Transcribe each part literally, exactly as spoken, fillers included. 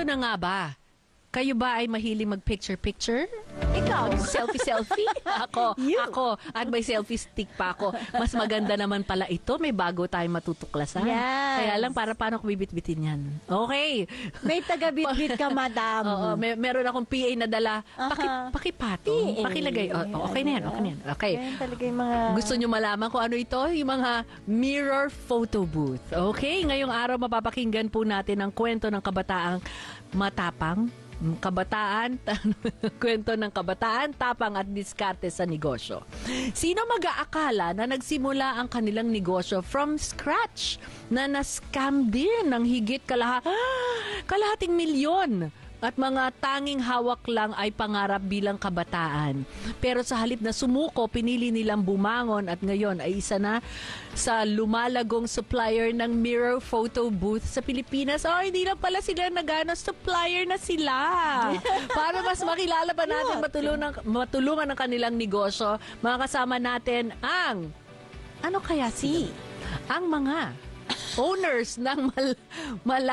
na nga ba? Kayo ba ay mahilig mag-picture-picture? Ikaw, selfie-selfie? Ako, You. ako. At may selfie stick pa ako. Mas maganda naman pala ito. May bago tayong matutuklasan. Yes. Kaya lang, para paano ko bibit-bitin yan? Okay. May taga-bit-bit ka, madam. Oo, may, meron akong P A na dala. Paki, Aha. pakipatong. P A. Pakilagay. Oh, oh, okay na yan, okay na yan. Okay. Yan talaga yung mga... Gusto nyo malaman kung ano ito? Yung mga mirror photo booth. Okay, ngayong araw mapapakinggan po natin ang kwento ng kabataang matapang, kabataan, kwento ng kabataan, tapang at diskarte sa negosyo. Sino mag-aakala na nagsimula ang kanilang negosyo from scratch na na-scam din ng higit kalaha, kalahating milyon? At mga tanging hawak lang ay pangarap bilang kabataan. Pero sa halip na sumuko, pinili nilang bumangon at ngayon ay isa na sa lumalagong supplier ng mirror photo booth sa Pilipinas. Oh, hindi lang pala sila nagano, supplier na sila. Para mas makilala pa natin, matulungan, matulungan ang kanilang negosyo, mga kasama natin ang, ano kaya si? Ang mga owners ng mal, mala...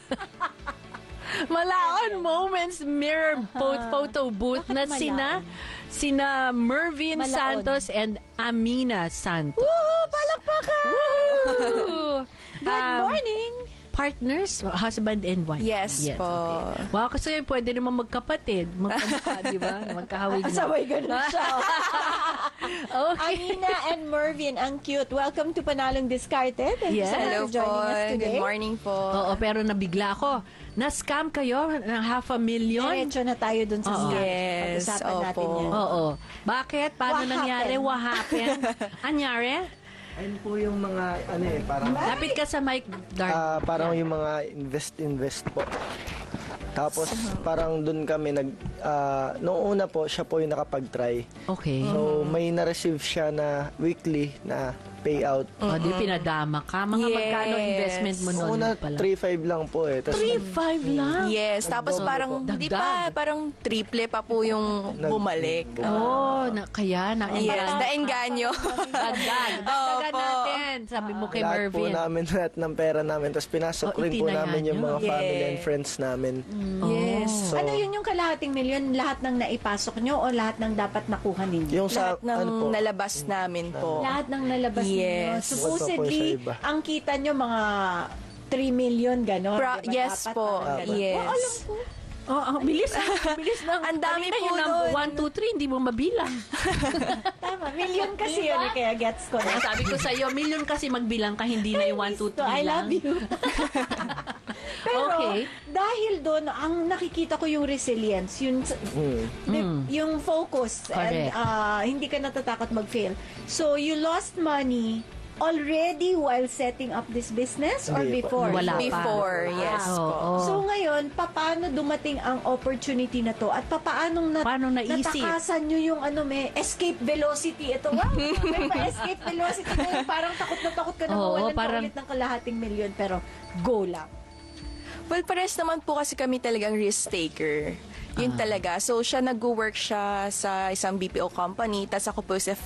Malaon Moments Mirror Photo Booth na sina sina Mervin Malaon. Santos and Amina Santos. Woo! Palakpakan! Woo! Good Um, morning! Partners, husband and wife. Yes, po. Okay. Wow, kasi pwede naman magkapatid, magkamukha, di ba? Magkahawig na. Sabay ganun siya. Okay. Amina and Mervin, ang cute. Welcome to Panalong Discarded. Thank you Yes. so much Hello for po. joining us today. Good morning po. Oo, pero nabigla ako. Na-scam kayo ng half a million? Diretso na tayo dun sa Oo. scam. Yes, Pag-usapan natin opo. yan. Oo. Bakit? Paano What nangyari? happened? What happened? Anyari? Ayun po yung mga, ano eh, parang, Lapit ka sa mic, Dark. ah, parang yung mga invest-invest po. Tapos, parang dun kami nag, ah, noong una po, siya po yung nakapag-try. Okay. So, may na-receive siya na weekly na payout. O, di pinadama ka. Mga Yes. magkano investment mo Noong noon una, pala? three five lang po eh. Tapos, three five lang? Yes, tapos Nagdoble parang, po. di Dagdag. pa, parang triple pa po yung Nag- bumalik. Oh, na, kaya na. Yes, naengganyo. Dagdag. Dagdagan Opo. natin. Sabi mo kay lahat po Mervin. namin lahat ng pera namin. Tapos pinasok Oh, rin po itinaya namin yung niyo? mga family and Yeah. friends namin. Yes. So, Ano yun yung kalahating milyon? Lahat ng naipasok nyo o lahat ng dapat nakuha ninyo? yung sa, Lahat ng ano po, nalabas namin po. Lahat ng nalabas ninyo. Yes. Supposedly, Huwag pa po siya iba. ang kita nyo mga three million gano'n. Pro- diba? yes Dapat po. parang ganun. Yes. Oh, alam ko. Oh, oh, bilis. ah. Bilis na. Ang dami Kanina po yung number nun. one, two, three, hindi mo mabilang. Tama, million kasi yun eh, kaya gets ko na. Sabi ko sa'yo, million kasi magbilang ka, hindi na yung one, two, So, three I lang. love you. Pero, Okay. dahil doon, ang nakikita ko yung resilience, yung, mm, di- yung focus, and Correct. uh, hindi ka natatakot mag-fail. So, you lost money already while setting up this business or Hindi po. before? Wala pa. Before, yes Oo, po. oo. So ngayon, paano dumating ang opportunity na to at paano na Paano naisip? natakasan nyo yung ano may escape velocity ito? Wow, may pa-escape velocity na yung parang takot na takot ka na Oo, mawalan parang- ka ulit ng kalahating milyon pero go lang. Well, pares naman po kasi kami talagang risk taker. Yun talaga. So, siya nag-work siya sa isang B P O company, tas ako po sa